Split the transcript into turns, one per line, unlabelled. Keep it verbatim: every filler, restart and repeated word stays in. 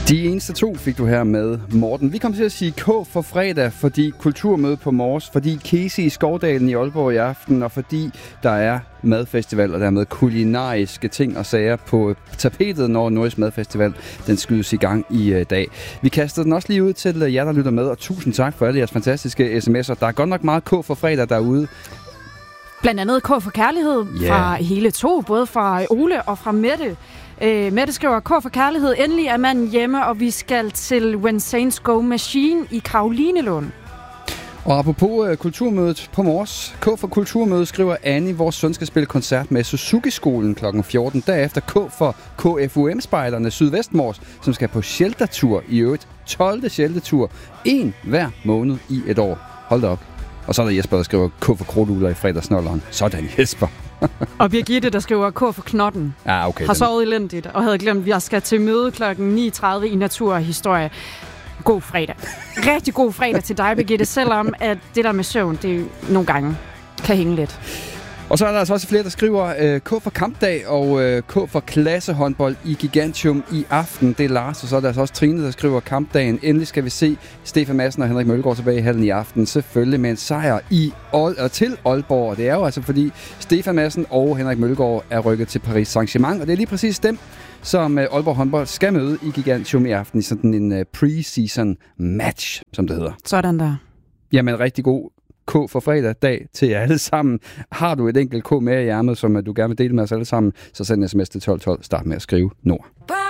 De eneste to fik du her med, Morten. Vi kom til at sige K for fredag, fordi kulturmøde på Mors, fordi Kesi i Skovdalen i Aalborg i aften, og fordi der er madfestival, og dermed kulinariske ting og sager på tapetet, når Nordisk Madfestival den skydes i gang i uh, dag. Vi kastede den også lige ud til jer, der lytter med, og tusind tak for alle jeres fantastiske sms'er. Der er godt nok meget K for fredag derude.
Blandt andet K for kærlighed yeah. fra hele to, både fra Ole og fra Mette. Øh, Mette skriver, K for kærlighed, endelig er manden hjemme, og vi skal til When Saints Go Machine i Karolinelund.
Og apropos uh, kulturmødet på Mors, K for kulturmødet skriver Annie, vores søn skal spille koncert med Suzuki-skolen klokken fjorten. Derefter K for K F U M-spejderne Sydvestmors, som skal på sheltertur i øvrigt. tolvte sheltertur, en hver måned i et år. Hold da op. Og så er der Jesper, der skriver K for krudtugler i fredagsnolderen. Sådan, Jesper.
Og Birgitte, der skriver K for knotten.
Ja, okay.
Har sovet elendigt og havde glemt, at jeg skal til møde klokken ni tredive i Natur og Historie. God fredag. Rigtig god fredag til dig, Birgitte, selvom at det der med søvn, det nogle gange kan hænge lidt.
Og så er der altså også flere, der skriver øh, K for kampdag og øh, K for klassehåndbold i Gigantium i aften. Det er Lars, og så er der altså også Trine, der skriver kampdagen. Endelig skal vi se Stefan Madsen og Henrik Mølgaard tilbage i hallen i aften. Selvfølgelig med en sejr i Aal- til Aalborg. Og det er jo altså fordi Stefan Madsen og Henrik Mølgaard er rykket til Paris Saint-Germain. Og det er lige præcis dem, som øh, Aalborg håndbold skal møde i Gigantium i aften i sådan en øh, pre-season match, som det hedder.
Sådan der.
Jamen rigtig god K for fredag dag til jer alle sammen. Har du et enkelt K med i ærmet, som du gerne vil dele med os alle sammen, så send en sms til tolv tolv. Start med at skrive Nord.